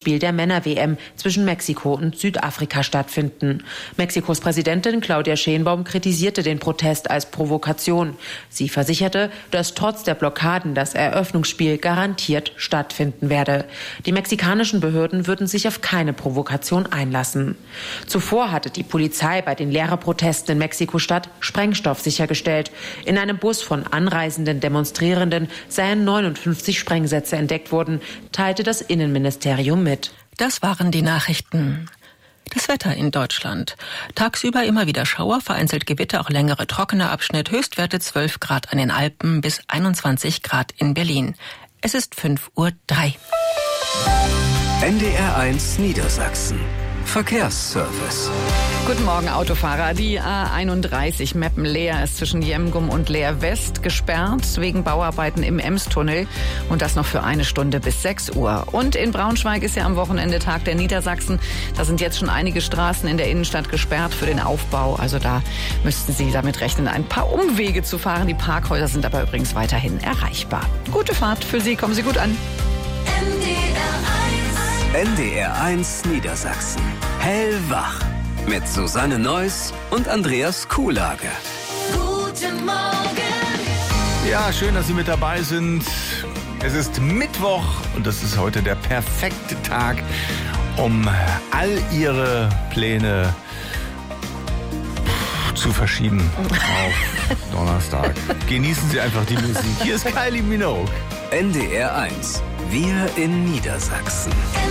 Endspiel der Männer-WM zwischen Mexiko und Südafrika stattfinden. Mexikos Präsidentin Claudia Sheinbaum kritisierte den Protest als Provokation. Sie versicherte, dass trotz der Blockaden das Eröffnungsspiel garantiert stattfinden werde. Die mexikanischen Behörden würden sich auf keine Provokation einlassen. Zuvor hatte die Polizei bei den Lehrerprotesten in Mexiko-Stadt Sprengstoff sichergestellt. In einem Bus von anreisenden Demonstrierenden seien 59 Sprengsätze entdeckt worden, teilte das Innenministerium mit. Das waren die Nachrichten. Das Wetter in Deutschland. Tagsüber immer wieder Schauer, vereinzelt Gewitter, auch längere trockene Abschnitt. Höchstwerte 12 Grad an den Alpen bis 21 Grad in Berlin. Es ist 5:03 Uhr. NDR1 Niedersachsen. Verkehrsservice. Guten Morgen, Autofahrer. Die A31 Meppen-Leer ist zwischen Jemgum und Leer West gesperrt wegen Bauarbeiten im Emstunnel und das noch für 1 Stunde bis 6 Uhr. Und in Braunschweig ist ja am Wochenende Tag der Niedersachsen. Da sind jetzt schon einige Straßen in der Innenstadt gesperrt für den Aufbau. Also da müssten Sie damit rechnen, ein paar Umwege zu fahren. Die Parkhäuser sind aber übrigens weiterhin erreichbar. Gute Fahrt für Sie, kommen Sie gut an. NDR1 Niedersachsen. Hellwach. Mit Susanne Neuss und Andreas Kuhlage. Guten Morgen. Ja, schön, dass Sie mit dabei sind. Es ist Mittwoch und das ist heute der perfekte Tag, um all Ihre Pläne zu verschieben auf Donnerstag. Genießen Sie einfach die Musik. Hier ist Kylie Minogue. NDR1. Wir in Niedersachsen.